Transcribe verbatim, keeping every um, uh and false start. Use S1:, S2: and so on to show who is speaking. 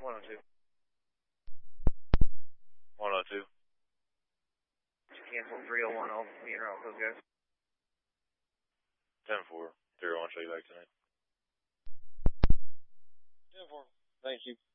S1: one oh two.
S2: one oh two.
S1: Cancel three oh one, I'll meet her out with those guys.
S2: ten four. three oh one, show you back tonight. ten four. Thank you.